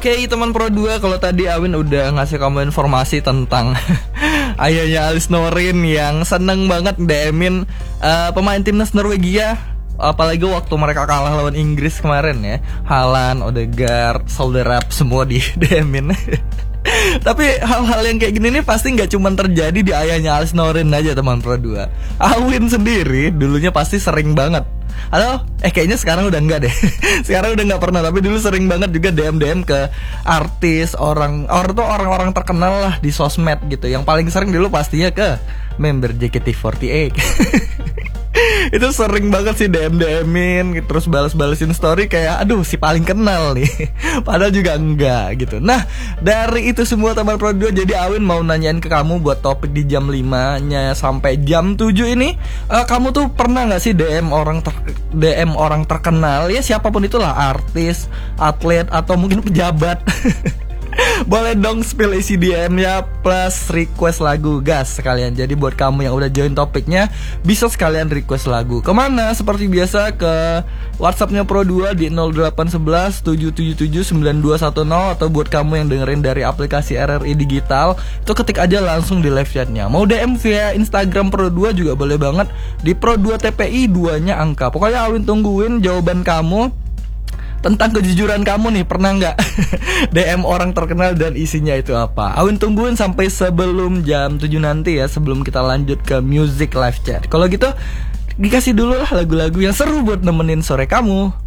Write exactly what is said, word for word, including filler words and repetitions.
Oke teman Pro dua, kalau tadi Awin udah ngasih kamu informasi tentang ayahnya Alice Norin yang seneng banget D M-in uh, pemain timnas Norwegia, apalagi waktu mereka kalah lawan Inggris kemarin ya. Haaland, Odegaard, Solderap semua di D M-in. Tapi hal-hal yang kayak gini nih pasti gak cuma terjadi di ayahnya Alice Norin aja teman Pro dua. Awin sendiri dulunya pasti sering banget, halo, eh kayaknya sekarang udah enggak deh. Sekarang udah nggak pernah, tapi dulu sering banget juga D M D M ke artis, orang orang tuh orang-orang terkenal lah di sosmed gitu. Yang paling sering dulu pastinya ke member J K T empat delapan. Itu sering banget sih D M D M-in, terus balas-balesin story kayak aduh si paling kenal nih. Padahal juga enggak gitu. Nah, dari itu semua teman Pro dua, jadi Awin mau nanyain ke kamu buat topik di jam lima-nya sampai jam tujuh ini. uh, Kamu tuh pernah gak sih D M orang ter- D M orang terkenal, ya siapapun itulah, artis, atlet, atau mungkin pejabat. Boleh dong spill isi D M-nya plus request lagu, gas sekalian. Jadi buat kamu yang udah join topiknya, bisa sekalian request lagu. Kemana? Seperti biasa ke WhatsApp-nya Pro dua di nol delapan satu satu tujuh tujuh tujuh sembilan dua satu nol. Atau buat kamu yang dengerin dari aplikasi R R I Digital, itu ketik aja langsung di live chat-nya. Mau D M via Instagram Pro dua juga boleh banget, di Pro dua T P I, duanya angka. Pokoknya Awin tungguin jawaban kamu tentang kejujuran kamu nih. Pernah nggak D M orang terkenal dan isinya itu apa? Awin tungguin sampai sebelum jam tujuh nanti ya, sebelum kita lanjut ke music live chat. Kalau gitu dikasih dulu lah lagu-lagu yang seru buat nemenin sore kamu.